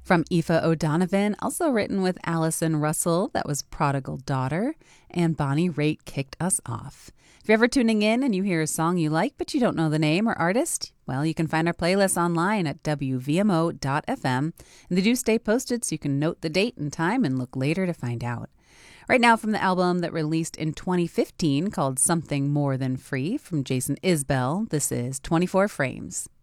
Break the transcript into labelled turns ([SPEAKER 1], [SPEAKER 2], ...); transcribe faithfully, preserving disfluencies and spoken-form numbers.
[SPEAKER 1] From Aoife O'Donovan, also written with Alison Russell, that was Prodigal Daughter, and Bonnie Raitt kicked us off. If you're ever tuning in and you hear a song you like but you don't know the name or artist, well, you can find our playlist online at w v m o dot f m, and they do stay posted so you can note the date and time and look later to find out. Right now, from the album that released in twenty fifteen called Something More Than Free from Jason Isbell, this is twenty-four Frames.